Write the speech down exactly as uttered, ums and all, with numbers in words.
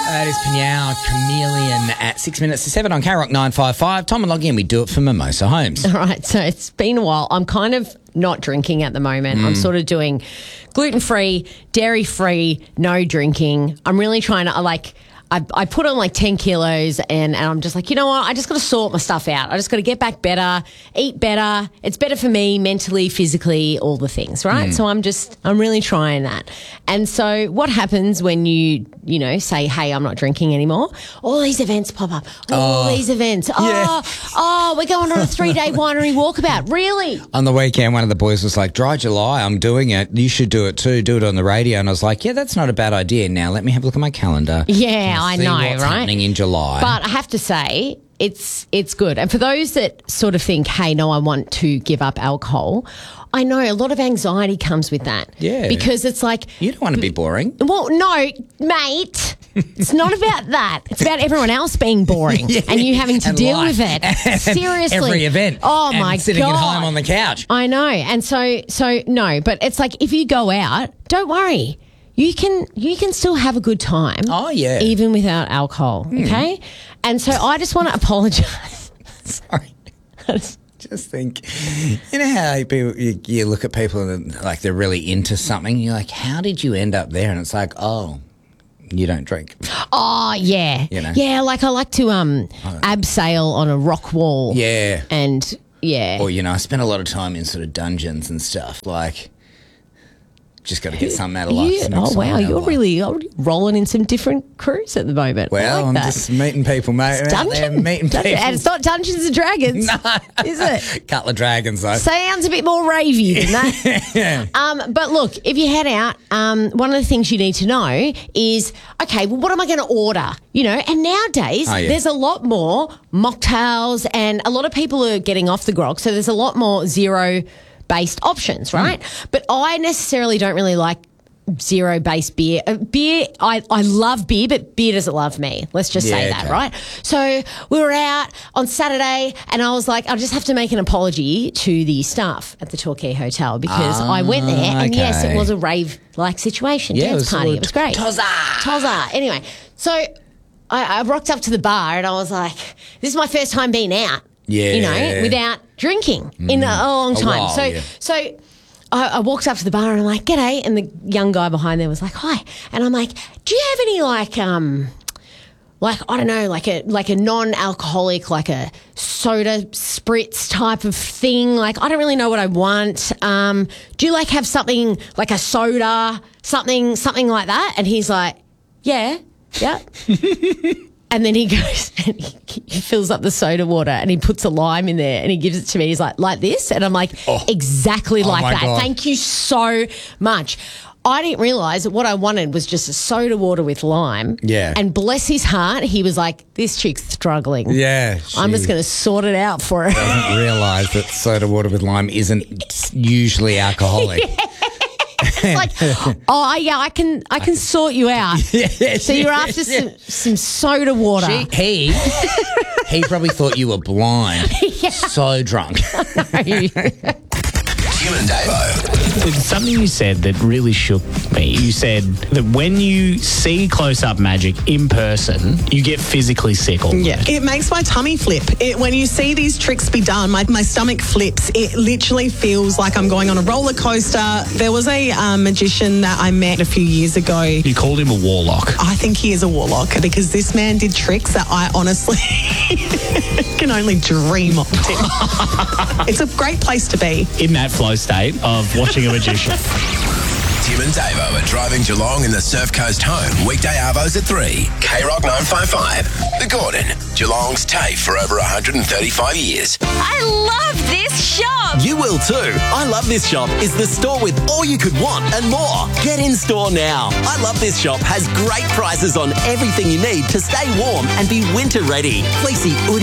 That is Pinyao Chameleon at six minutes to seven on K Rock nine five five. Tom and Loggy, and we do it for Mimosa Homes. All right, so it's been a while. I'm kind of not drinking at the moment. Mm. I'm sort of doing gluten-free, dairy-free, no drinking. I'm really trying to, like... I, I put on like ten kilos and, and I'm just like, you know what? I just got to sort my stuff out. I just got to get back better, eat better. It's better for me mentally, physically, all the things, right? Mm. So I'm just, I'm really trying that. And so what happens when you, you know, say, hey, I'm not drinking anymore? All these events pop up. All oh, these events. Oh, yeah. oh, we're going on a three-day winery walkabout. Really? On the weekend, one of the boys was like, Dry July, I'm doing it. You should do it too. Do it on the radio. And I was like, yeah, that's not a bad idea. Now let me have a look at my calendar. Yeah. I know, what's right? happening in July. But I have to say, it's it's good. And for those that sort of think, hey, no, I want to give up alcohol, I know a lot of anxiety comes with that. Yeah. Because it's like... You don't want to be boring. Well, no, mate. It's not about that. It's about everyone else being boring yeah. and you having to and deal life. with it. Seriously. Every event. Oh, and my sitting God. at home on the couch. I know. And so, so no, but it's like if you go out, don't worry. You can you can still have a good time. Oh, yeah. Even without alcohol, mm. okay? And so I just want to apologise. Sorry. Just think, you know how people, you, you look at people and like they're really into something, you're like, how did you end up there? And it's like, oh, you don't drink. Oh, yeah. You know? Yeah, like I like to um abseil on a rock wall. Yeah. And, yeah. Or, you know, I spend a lot of time in sort of dungeons and stuff, like... Just got to get something out of life. You, oh, wow. You're really, you're rolling in some different crews at the moment. Well, like I'm that. just meeting people, mate. It's dungeon. Meeting people. And it's not Dungeons and Dragons, no. is it? Couple of dragons, though. Sounds a bit more ravey than that. yeah. um, but look, if you head out, um, one of the things you need to know is, okay, well, what am I going to order? You know, and nowadays oh, yeah. there's a lot more mocktails and a lot of people are getting off the grog. So there's a lot more zero based options, right? Mm. But I necessarily don't really like zero based beer. Uh, beer, I, I love beer, but beer doesn't love me. Let's just yeah, say that, okay. right? So we were out on Saturday and I was like, I just have to make an apology to the staff at the Torquay Hotel because ah, I went there and okay. yes, it was a rave-like situation, yeah, dance it was party. It was great. Tozza! Tozza. Anyway, so I, I rocked up to the bar and I was like, this is my first time being out. Yeah. You know, without drinking mm. in a, a long time. A while, so, yeah. so I, I walked up to the bar and I'm like, g'day. And the young guy behind there was like, hi. And I'm like, do you have any like, um, like, I don't know, like a, like a non-alcoholic, like a soda spritz type of thing? Like, I don't really know what I want. Um, do you like have something like a soda, something, something like that? And he's like, yeah, yeah. And then he goes and he, he fills up the soda water and he puts a lime in there and he gives it to me. He's like, like this? And I'm like, oh. exactly oh like that. God. Thank you so much. I didn't realise that what I wanted was just a soda water with lime. Yeah. And bless his heart, he was like, this chick's struggling. Yeah. I'm just going to sort it out for her. Doesn't realise that soda water with lime isn't usually alcoholic. yeah. It's like, oh yeah, I can, I can sort you out. Yes, so you're yes, after yes. some, some soda water. She, he, he probably thought you were blind. Yeah. So drunk. Tim and Davo. There's something you said that really shook me. You said that when you see close-up magic in person, you get physically sick. All yeah, it makes my tummy flip. It, when you see these tricks be done, my, my stomach flips. It literally feels like I'm going on a roller coaster. There was a um, magician that I met a few years ago. You called him a warlock. I think he is a warlock because this man did tricks that I honestly can only dream of. It's a great place to be. In that flow state of watching a magician. Tim and Davo are driving Geelong in the Surf Coast home. Weekday arvos at three. K Rock nine five five. The Gordon. Geelong's TAFE for over one hundred thirty-five years. I love this shop. You will too. I Love This Shop is the store with all you could want and more. Get in store now. I Love This Shop has great prices on everything you need to stay warm and be winter ready. Fleecy